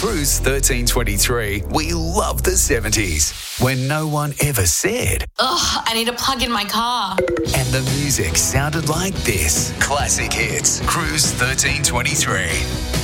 Cruise 1323, we love the 70s, when no one ever said. Ugh, I need a plug in my car. And the music sounded like this. Classic hits. Cruise 1323.